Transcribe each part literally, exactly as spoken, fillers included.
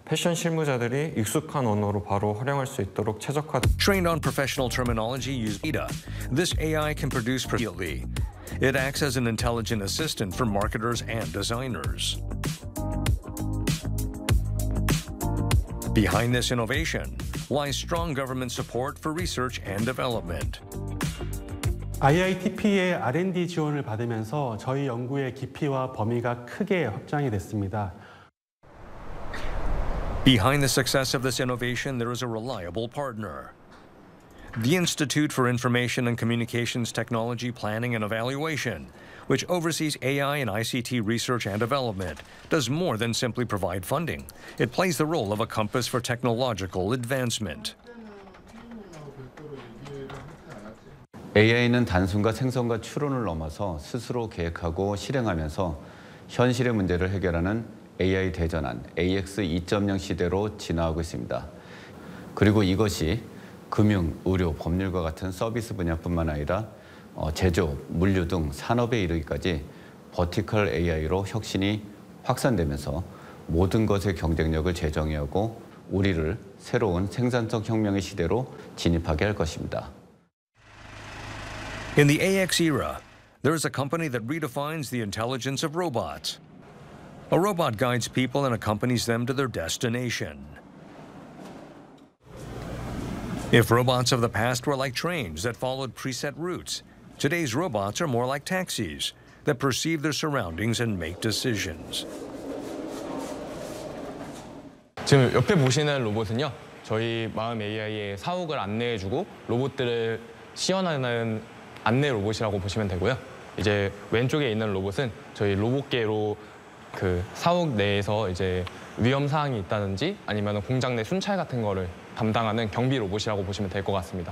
패션 실무자들이 익숙한 언어로 바로 활용할 수 있도록 최적화된 Trained on professional terminology used data, this A I can produce immediately. It acts as an intelligent assistant for marketers and designers. Behind this innovation lies strong government support for research and development. 아이아이티피의 알 앤 디 지원을 받으면서 저희 연구의 깊이와 범위가 크게 확장이 됐습니다. Behind the success of this innovation, there is a reliable partner. The Institute for Information and Communications Technology Planning and Evaluation, which oversees A I and I C T research and development, does more than simply provide funding. It plays the role of a compass for technological advancement. 에이아이는 단순과 생성과 추론을 넘어서 스스로 계획하고 실행하면서 현실의 문제를 해결하는 에이아이 대전환 에이엑스 이 점 영 시대로 진화하고 있습니다. 그리고 이것이 금융, 의료, 법률과 같은 서비스 분야뿐만 아니라 제조업, 물류 등 산업에 이르기까지 버티컬 에이아이로 혁신이 확산되면서 모든 것의 경쟁력을 재정의하고 우리를 새로운 생산성 혁명의 시대로 진입하게 할 것입니다. In the A X era, there is a company that redefines the intelligence of robots. A robot guides people and accompanies them to their destination. If robots of the past were like trains that followed preset routes, today's robots are more like taxis that perceive their surroundings and make decisions. 지금 옆에 보시는 로봇은요, 저희 마음 에이아이의 사옥을 안내해주고 로봇들을 시연하는 안내 로봇이라고 보시면 되고요. 이제 왼쪽에 있는 로봇은 저희 로봇계로 그 사옥 내에서 이제 위험 사항이 있다든지 아니면 공장 내 순찰 같은 거를 담당하는 경비 로봇이라고 보시면 될 것 같습니다.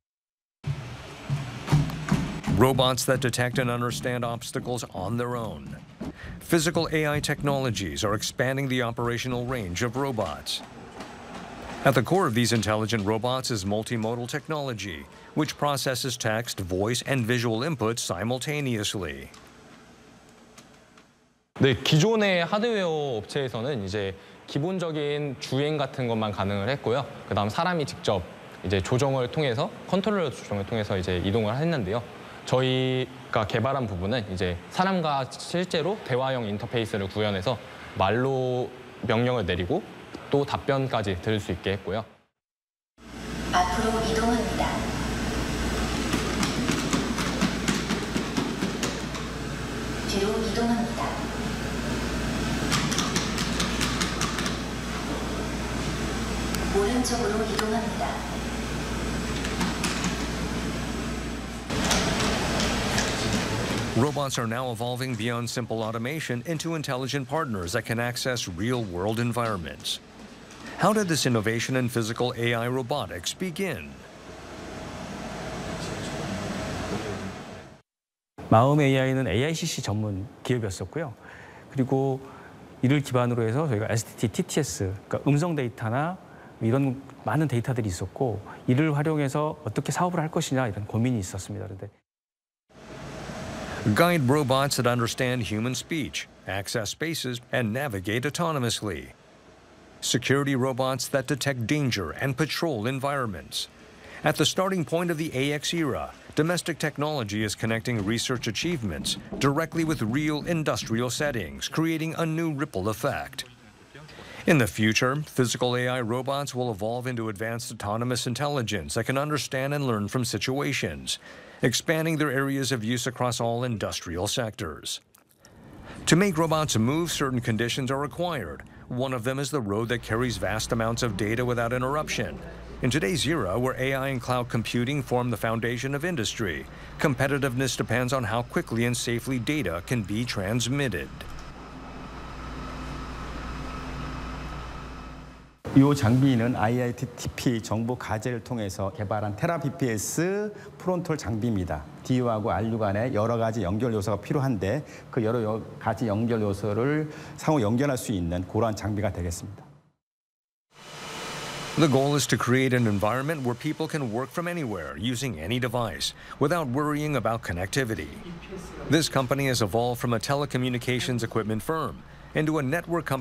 Robots that detect and understand obstacles on their own. Physical A I technologies are expanding the operational range of robots. At the core of these intelligent robots is multimodal technology, which processes text, voice, and visual inputs simultaneously. 네, 기존의 하드웨어 업체에서는 이제 기본적인 주행 같은 것만 가능을 했고요. 그다음 사람이 직접 이제 조정을 통해서 컨트롤러 조정을 통해서 이제 이동을 했는데요. 저희가 개발한 부분은 이제 사람과 실제로 대화형 인터페이스를 구현해서 말로 명령을 내리고 또 답변까지 들을 수 있게 했고요. 앞으로 이동합니다. 뒤로 이동합니다. 오른쪽으로 이동합니다. Robots are now evolving beyond simple automation into intelligent partners that can access real-world environments. How did this innovation in physical A I robotics begin? 마음 에이아이는 에이아이씨씨 전문 기업이었었고요. 그리고 이를 기반으로 해서 저희가 에스티티, 티티에스, 그러니까 음성 데이터나 이런 많은 데이터들이 있었고 이를 활용해서 어떻게 사업을 할 것이냐 이런 고민이 있었습니다. 그런데 Guide robots that understand human speech, access spaces, and navigate autonomously. Security robots that detect danger and patrol environments. At the starting point of the A X era, domestic technology is connecting research achievements directly with real industrial settings, creating a new ripple effect. In the future, physical A I robots will evolve into advanced autonomous intelligence that can understand and learn from situations, expanding their areas of use across all industrial sectors. To make robots move, certain conditions are required. One of them is the road that carries vast amounts of data without interruption. In today's era, where A I and cloud computing form the foundation of industry, competitiveness depends on how quickly and safely data can be transmitted. 이 장비는 아이아이티피 정보 가제를 통해서 개발한 테라비피에스 프론톨 장비입니다. 디유하고 알유 간에 여러 가지 연결 요소가 필요한데 그 여러 가지 연결 요소를 상호 연결할 수 있는 그러한 장비가 되겠습니다. The goal is to create an environment where people can work from anywhere using any device without worrying about connectivity. This company has evolved from a telecommunications equipment firm into a network company